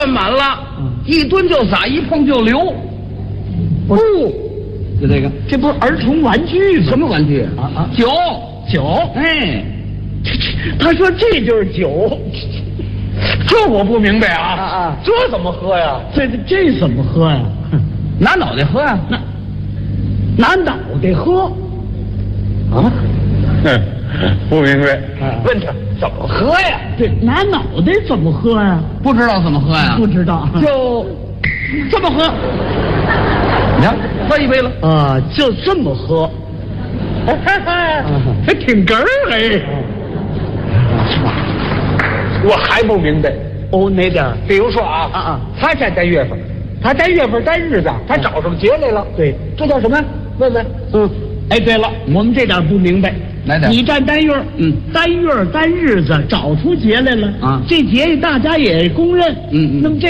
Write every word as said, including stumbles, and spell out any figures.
满了，一蹲就洒，一碰就流。不，就这个， 这不是儿童玩具吗？ 什么玩具啊啊？ 酒酒？ 哎， 他说这就是酒， 这我不明白啊啊啊！ 这怎么喝呀？ 这这怎么喝呀？ 拿脑袋喝呀？ 那拿脑袋喝啊？ 不明白。 啊问他怎么喝呀？ 对，拿脑袋怎么喝呀？ 不知道怎么喝呀？ 不知道， 就这么喝。你看，喝一杯了。 啊，就这么喝， 还挺哏儿哎。我还不明白。 哦，哪点儿？ 比如说啊啊啊， 他这单月份，他单月份单日子，他找上节来了。 对， 这叫什么？问问。 嗯，哎，对了，我们这点儿不明白。 哪点？ 你占单月， 嗯， 单月单日子找出节来了啊， 这节大家也公认， 嗯嗯， 那么这。